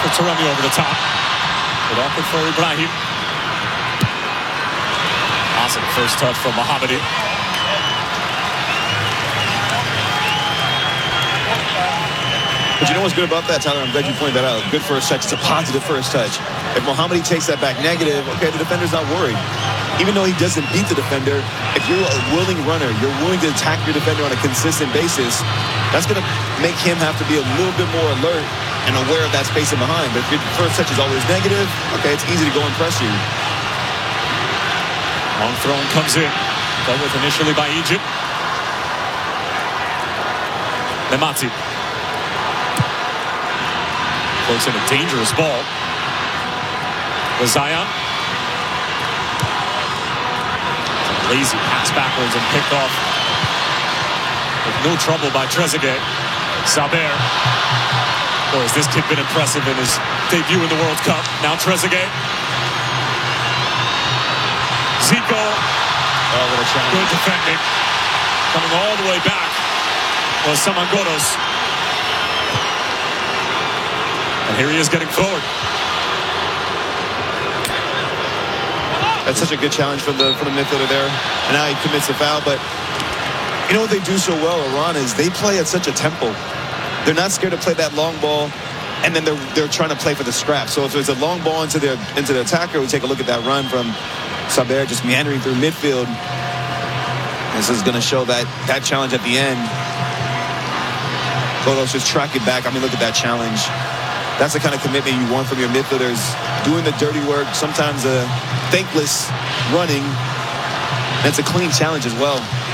for Taremi over the top. But awkward for Ibrahim. Awesome first touch from Mohammadi. But you know what's good about that, Tyler? I'm glad you pointed that out. Good first touch. It's a positive first touch. If Mohammadi takes that back negative, okay, the defender's not worried. Even though he doesn't beat the defender, if you're a willing runner, you're willing to attack your defender on a consistent basis, that's going to make him have to be a little bit more alert and aware of that space in behind. But if your first touch is always negative, okay, it's easy to go and press you. Long throw comes in. Dealt with initially by Egypt. Nemati. Floats in a dangerous ball. With Zion. Lazy pass backwards and picked off. With no trouble by Trezeguet. Saber. Boy, has this kid been impressive in his debut in the World Cup. Now Trezeguet. Zico. Oh, what a challenge. Good defending. Coming all the way back was Samangoros. And here he is getting forward. That's such a good challenge from the midfielder there. And now he commits a foul. But you know what they do so well, Iran, is they play at such a tempo. They're not scared to play that long ball, and then they're trying to play for the scrap. So if there's a long ball into the attacker, we take a look at that run from Saber just meandering through midfield. This is going to show that challenge at the end. Godos just track it back. I mean, look at that challenge. That's the kind of commitment you want from your midfielders. Doing the dirty work, sometimes thankless running. And it's a clean challenge as well.